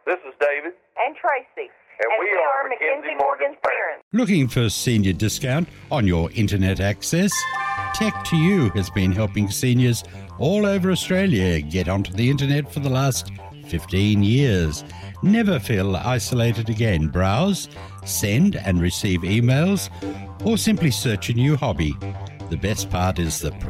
This is David. And Tracy. And we are Mackenzie Morgan's parents. Looking for a senior discount on your internet access? Tech2U has been helping seniors all over Australia get onto the internet for the last 15 years. Never feel isolated again. Browse, send and receive emails, or simply search a new hobby. The best part is the